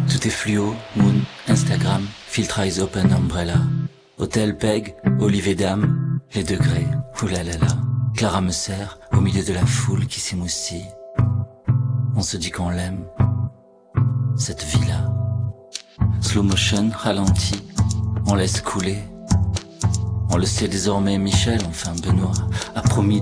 Tout est fluo, moon, Instagram, filtre eyes open umbrella. Hôtel Peg, Olive et Dame, les degrés, oulalala. Clara me serre au milieu de la foule qui s'émoustille. On se dit qu'on l'aime, cette vie-là. Slow motion, ralenti, on laisse couler. On le sait désormais, Michel, enfin Benoît, a promis